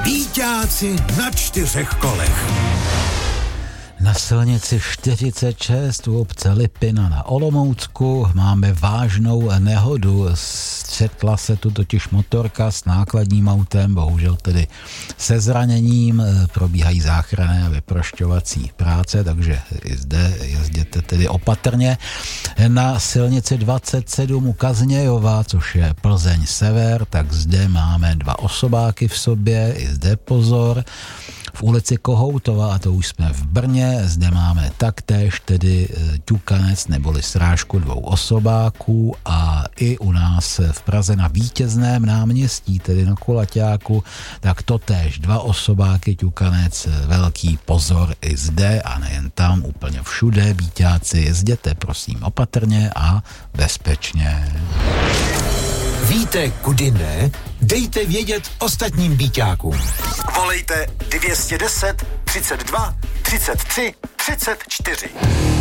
Býťáci na 4 kolech. Na silnici 46 u obce Lipina na Olomoucku máme vážnou nehodu. Střetla se tu totiž motorka s nákladním autem, bohužel tedy se zraněním. Probíhají záchranné a vyprošťovací práce, takže i zde jezděte tedy opatrně. Na silnici 27 u Kaznějova, což je Plzeň sever, tak zde máme 2 osobáky v sobě, i zde pozor. V ulici Kohoutova, a to už jsme v Brně, zde máme taktéž tedy ťukanec neboli srážku 2 osobáků a i u nás v Praze na Vítězném náměstí, tedy na Kulaťáku, tak totéž 2 osobáky, ťukanec, velký pozor i zde a nejen tam, úplně všude. Býťáci, jezděte prosím opatrně a bezpečně. Víte, kudy ne? Dejte vědět ostatním býťákům. Volejte 210 32 33 34.